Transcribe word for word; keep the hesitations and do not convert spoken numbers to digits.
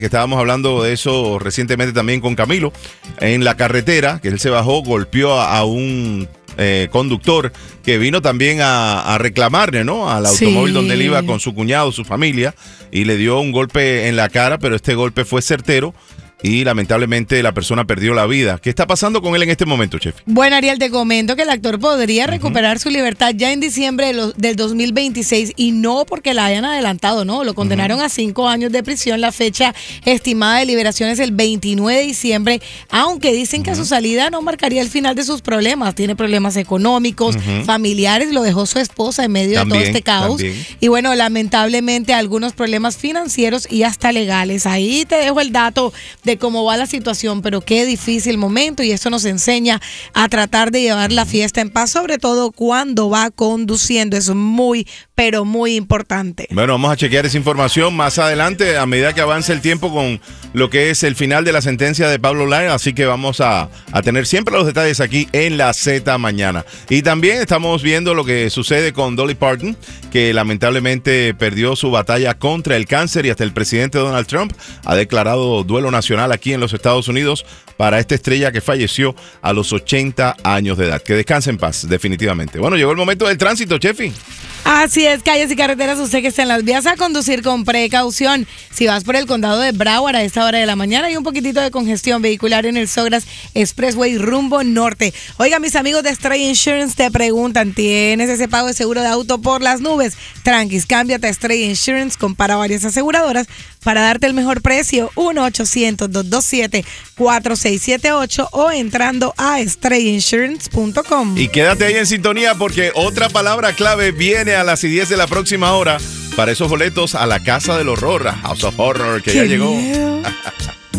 que estábamos hablando de eso recientemente también con Camilo, en la carretera, que él se bajó, golpeó a, a un eh, conductor que vino también a, a reclamarle, ¿no? Al automóvil sí. donde él iba con su cuñado, su familia, y le dio un golpe en la cara, pero este golpe fue certero. Y lamentablemente la persona perdió la vida. ¿Qué está pasando con él en este momento, chef? Bueno, Ariel, te comento que el actor podría recuperar uh-huh. su libertad ya en diciembre de lo, del dos mil veintiséis y no porque la hayan adelantado, no. Lo condenaron uh-huh. a cinco años de prisión. La fecha estimada de liberación es el veintinueve de diciembre, aunque dicen uh-huh. que su salida no marcaría el final de sus problemas. Tiene problemas económicos, uh-huh. familiares, lo dejó su esposa en medio también, de todo este caos. También. Y bueno, lamentablemente algunos problemas financieros y hasta legales. Ahí te dejo el dato de de cómo va la situación, pero qué difícil momento, y esto nos enseña a tratar de llevar la fiesta en paz, sobre todo cuando va conduciendo. Es muy, pero muy importante. Bueno, vamos a chequear esa información más adelante a medida que avance el tiempo con lo que es el final de la sentencia de Pablo Lyle, así que vamos a, a tener siempre los detalles aquí en la Z Mañana. Y también estamos viendo lo que sucede con Dolly Parton, que lamentablemente perdió su batalla contra el cáncer, y hasta el presidente Donald Trump ha declarado duelo nacional aquí en los Estados Unidos para esta estrella que falleció a los ochenta años de edad. Que descanse en paz, definitivamente. Bueno, llegó el momento del tránsito, Chefi. Así es, calles y carreteras, usted que está en las vías, a conducir con precaución. Si vas por el condado de Broward a esta hora de la mañana, hay un poquitito de congestión vehicular en el Sogras Expressway rumbo norte. Oiga, mis amigos de Stray Insurance te preguntan, ¿tienes ese pago de seguro de auto por las nubes? Tranquis, cámbiate a Stray Insurance, compara varias aseguradoras para darte el mejor precio. uno ochocientos, dos dos siete, cuatro seis siete ocho o entrando a stray insurance punto com. Y quédate ahí en sintonía porque otra palabra clave viene a las diez de la próxima hora para esos boletos a la Casa del Horror, a House of Horror, que ya llegó.